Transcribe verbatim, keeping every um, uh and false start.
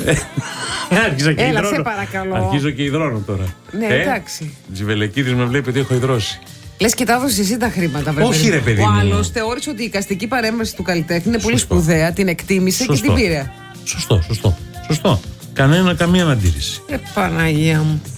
Άρχισα και Έλα, υδρώνω. σε παρακαλώ. Αρχίζω και υδρώνω τώρα. Ναι, ε? εντάξει. Τζιβελεκίδης με βλέπει ότι έχω υδρώσει. Λες και τα έδωσες εσύ τα χρήματα, βέβαια. Όχι, ρε παιδί Ο μου. άλλος θεώρησε ότι η εικαστική παρέμβαση του καλλιτέχνη είναι πολύ Σωστό. σπουδαία, την εκτίμησε Σωστό. και την πήρε. Σωστό, σωστό. Σωστό. Κανένα, καμία αντίρρηση. Ε, Παναγία μου.